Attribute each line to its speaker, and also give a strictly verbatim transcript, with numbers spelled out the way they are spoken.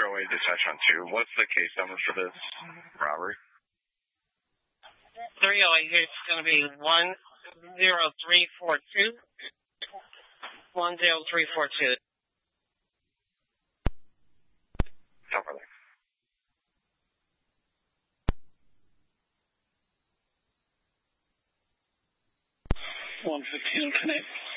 Speaker 1: Highway, dispatch on two. What's the case number for this robbery?
Speaker 2: three oh eight, it's going to be one zero three four two. one zero three four two.
Speaker 1: How far there?
Speaker 2: one fifteen, connect.